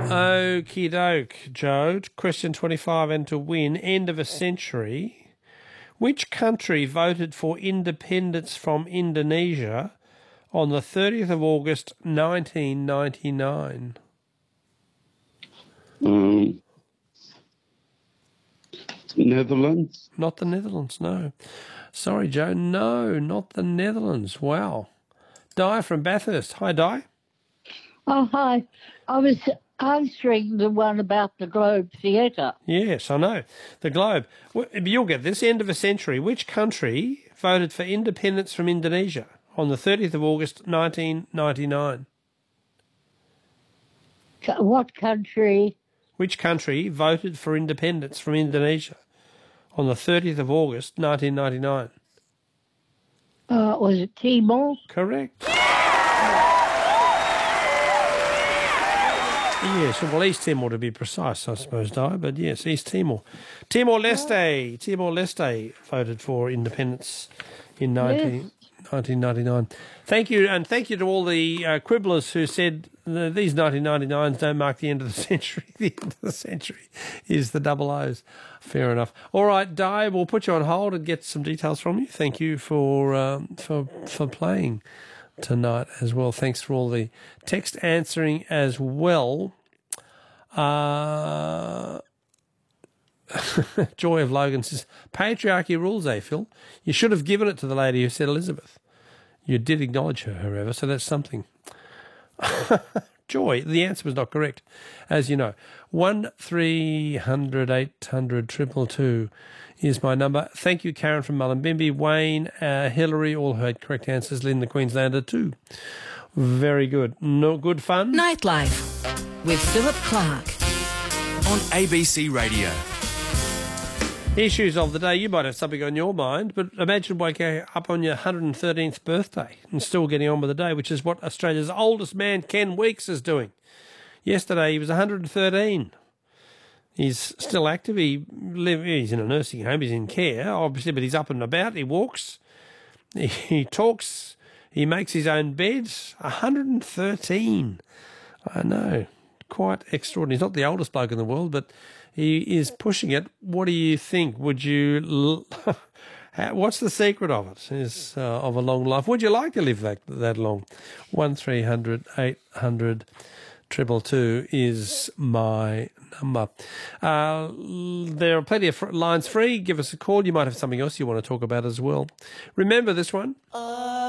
Okie doke, Joe. Question 25 and to win. End of a century. Which country voted for independence from Indonesia on the 30th of August 1999? Netherlands? Not the Netherlands, no. Sorry, Joe. No, not the Netherlands. Wow. Di from Bathurst. Hi, Di. Oh, hi. I was answering the one about the Globe Theatre. Yes, I know. The Globe. You'll get this. End of a century. Which country voted for independence from Indonesia on the 30th of August 1999? What country? Which country voted for independence from Indonesia on the 30th of August 1999? Was it Timor? Correct. Yes, well, East Timor to be precise, I suppose, Di, but yes, East Timor. Timor-Leste. Timor-Leste voted for independence in 1999. Thank you, and thank you to all the quibblers who said these 1999s don't mark the end of the century. The end of the century is the double O's. Fair enough. All right, Di, we'll put you on hold and get some details from you. Thank you for playing tonight as well. Thanks for all the text answering as well. Joy of Logan says, patriarchy rules, Phil? You should have given it to the lady who said Elizabeth. You did acknowledge her, however, so that's something. Joy, the answer was not correct, as you know. 1300 800 222 is my number. Thank you, Karen from Mullumbimby, Wayne, Hillary, all heard correct answers. Lynn the Queenslander too. Very good. No good fun. Nightlife with Philip Clark on ABC Radio. Issues of the day. You might have something on your mind, but imagine waking up on your 113th birthday and still getting on with the day, which is what Australia's oldest man, Ken Weeks, is doing. Yesterday he was 113. He's still active. He's in a nursing home. He's in care, obviously, but he's up and about. He walks. He talks. He makes his own bed. 113. I know. Quite extraordinary. He's not the oldest bloke in the world, but he is pushing it. What do you think? Would you... What's the secret of it? Of a long life? Would you like to live that long? 1300 800 222 is my number. There are plenty of lines free. Give us a call. You might have something else you want to talk about as well. Remember this one.